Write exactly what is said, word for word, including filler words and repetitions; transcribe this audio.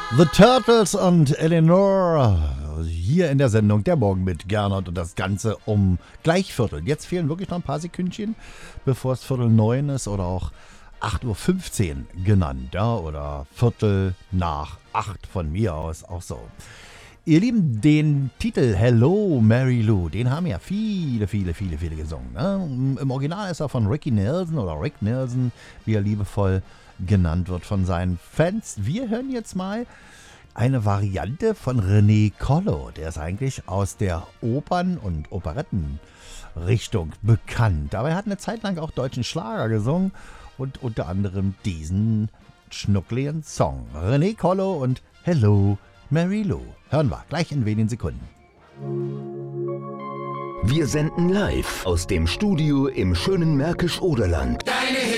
The Turtles und Eleanor hier in der Sendung Der Morgen mit Gernot und das Ganze um gleich Viertel. Jetzt fehlen wirklich noch ein paar Sekündchen, bevor es Viertel neun ist oder auch acht Uhr fünfzehn genannt, ja, oder Viertel nach acht von mir aus, auch so. Ihr Lieben, den Titel Hello Mary Lou, den haben ja viele, viele, viele, viele gesungen. Ne? Im Original ist er von Ricky Nelson oder Rick Nelson, wie er liebevoll genannt wird von seinen Fans. Wir hören jetzt mal eine Variante von René Collo. Der ist eigentlich aus der Opern- und Operettenrichtung bekannt. Aber er hat eine Zeit lang auch deutschen Schlager gesungen und unter anderem diesen schnuckligen Song. René Collo und Hello Mary Lou. Hören wir gleich in wenigen Sekunden. Wir senden live aus dem Studio im schönen Märkisch-Oderland. Deine